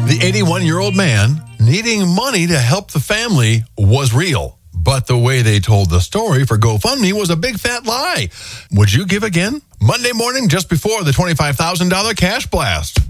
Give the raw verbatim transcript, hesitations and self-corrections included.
The eighty-one-year-old man needing money to help the family was real, but the way they told the story for GoFundMe was a big fat lie. Would you give again? Monday morning, just before the twenty-five thousand dollars cash blast.